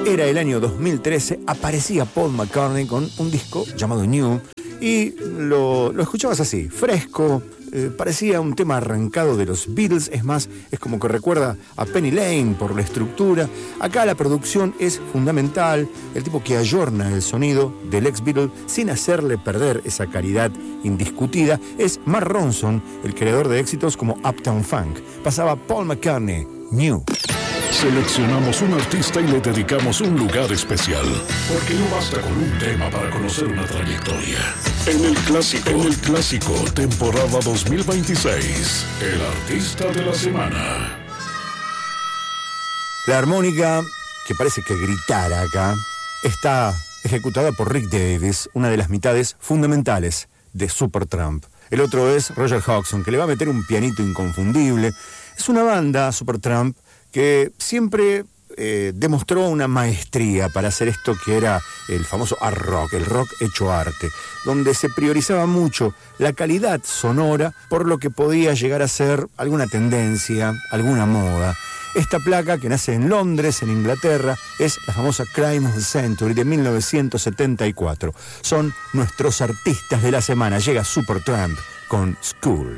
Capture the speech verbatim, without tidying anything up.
Era el año dos mil trece, aparecía Paul McCartney con un disco llamado New y lo, lo escuchabas así, fresco, eh, parecía un tema arrancado de los Beatles, es más, es como que recuerda a Penny Lane por la estructura. Acá la producción es fundamental, el tipo que ayorna el sonido del ex Beatle sin hacerle perder esa calidad indiscutida es Mark Ronson, el creador de éxitos como Uptown Funk. Pasaba Paul McCartney, New. Seleccionamos un artista y le dedicamos un lugar especial, porque no basta con un tema para conocer una trayectoria. En el clásico, en el clásico, temporada dos mil veintiséis, el artista de la semana. La armónica, que parece que gritara acá, está ejecutada por Rick Davies, una de las mitades fundamentales de Supertramp. El otro es Roger Hodgson, que le va a meter un pianito inconfundible. Es una banda, Supertramp, que siempre eh, demostró una maestría para hacer esto que era el famoso art rock, el rock hecho arte, donde se priorizaba mucho la calidad sonora por lo que podía llegar a ser alguna tendencia, alguna moda. Esta placa, que nace en Londres, en Inglaterra, es la famosa Crime of the Century de mil novecientos setenta y cuatro. Son nuestros artistas de la semana. Llega Supertramp con School.